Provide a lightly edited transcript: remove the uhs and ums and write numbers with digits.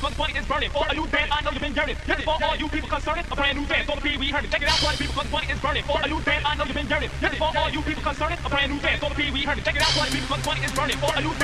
cause the money is burning. For a new band, I know you've been yearning. This is for all you people concerned. A brand new dance, all the Pee Wee Herman. Check it out, party people, cause the money is burning. For a new band, I know you've been yearning. This is for all you people concerned. A brand new dance, all the Pee Wee Herman. Check it out, party people, cause the money is burning. For a new